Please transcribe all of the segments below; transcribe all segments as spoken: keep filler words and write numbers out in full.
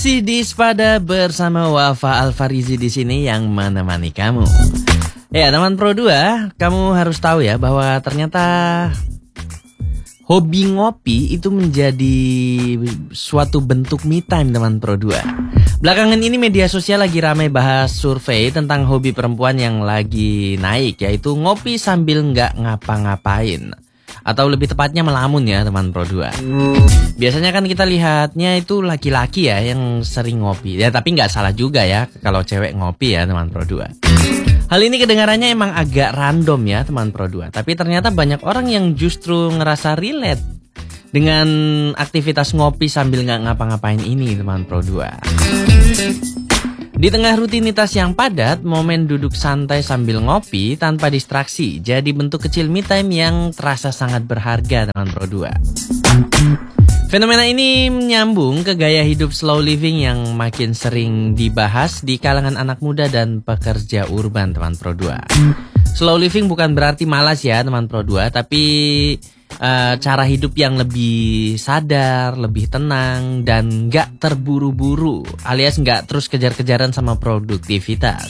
Masih di Spada bersama Wafa Alfarizi di sini yang menemani kamu. Ya, teman Pro dua, kamu harus tahu ya bahwa ternyata hobi ngopi itu menjadi suatu bentuk me time, teman Pro dua. Belakangan ini media sosial lagi ramai bahas survei tentang hobi perempuan yang lagi naik, yaitu ngopi sambil nggak ngapa-ngapain. Atau lebih tepatnya melamun ya, teman Pro dua. Biasanya kan kita lihatnya itu laki-laki ya yang sering ngopi. Ya tapi nggak salah juga ya kalau cewek ngopi ya, teman Pro dua. Hal ini kedengarannya emang agak random ya, teman Pro dua. Tapi ternyata banyak orang yang justru ngerasa relate dengan aktivitas ngopi sambil nggak ngapa-ngapain ini, teman Pro dua. Di tengah rutinitas yang padat, momen duduk santai sambil ngopi tanpa distraksi jadi bentuk kecil me time yang terasa sangat berharga, teman Pro dua. Fenomena ini menyambung ke gaya hidup slow living yang makin sering dibahas di kalangan anak muda dan pekerja urban, teman Pro dua. Slow living bukan berarti malas ya, teman Pro dua, tapi uh, cara hidup yang lebih sadar, lebih tenang, dan gak terburu-buru, alias gak terus kejar-kejaran sama produktivitas.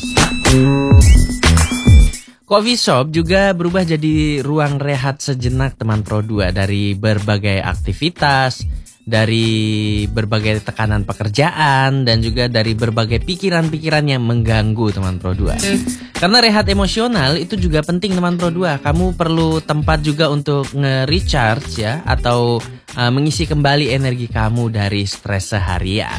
Coffee shop juga berubah jadi ruang rehat sejenak, teman Pro dua, dari berbagai aktivitas, dari berbagai tekanan pekerjaan, dan juga dari berbagai pikiran-pikiran yang mengganggu, teman Pro dua. Karena rehat emosional itu juga penting, teman Pro dua. Kamu perlu tempat juga untuk nge-recharge ya, atau uh, mengisi kembali energi kamu dari stres seharian.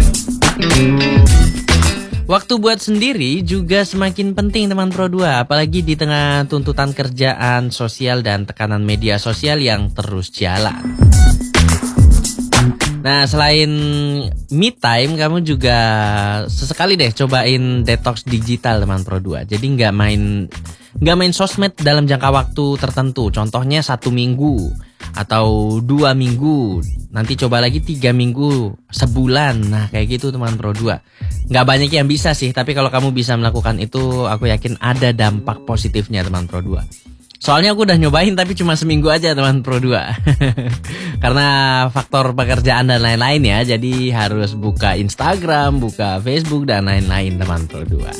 Waktu buat sendiri juga semakin penting, teman Pro dua, apalagi di tengah tuntutan kerjaan sosial dan tekanan media sosial yang terus jalan. Nah, selain me time, kamu juga sesekali deh cobain detox digital, teman Pro dua. Jadi nggak main nggak main sosmed dalam jangka waktu tertentu. Contohnya satu minggu atau dua minggu. Nanti coba lagi tiga minggu, sebulan. Nah, kayak gitu, teman Pro dua. Nggak banyak yang bisa sih, tapi kalau kamu bisa melakukan itu, aku yakin ada dampak positifnya, teman Pro dua. Soalnya aku udah nyobain tapi cuma seminggu aja, teman Pro dua. Karena faktor pekerjaan dan lain-lain ya. Jadi harus buka Instagram, buka Facebook dan lain-lain, teman Pro dua.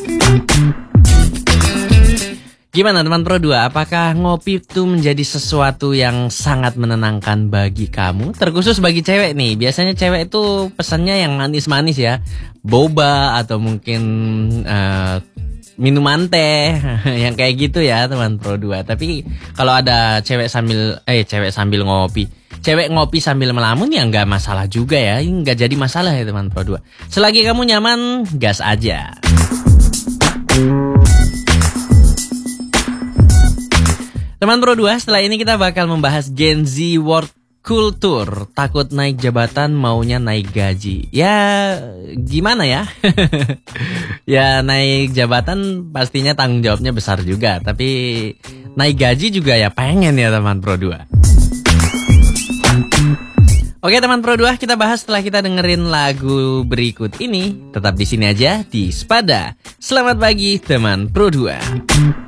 Gimana, teman Pro dua? Apakah ngopi itu menjadi sesuatu yang sangat menenangkan bagi kamu? Terkhusus bagi cewek nih. Biasanya cewek itu pesannya yang manis-manis ya. Boba atau mungkin uh, minuman teh yang kayak gitu ya, teman Pro dua. Tapi kalau ada cewek sambil eh cewek sambil ngopi, cewek ngopi sambil melamun ya nggak masalah juga ya, nggak jadi masalah ya, teman Pro dua. Selagi kamu nyaman, gas aja. Teman Pro dua, setelah ini kita bakal membahas Gen Z World Culture. Takut naik jabatan, maunya naik gaji. Ya gimana ya? Ya naik jabatan pastinya tanggung jawabnya besar juga. Tapi naik gaji juga ya pengen ya, teman Pro dua. Oke, teman Pro dua, kita bahas setelah kita dengerin lagu berikut ini. Tetap di sini aja di Spada. Selamat pagi, teman Pro dua.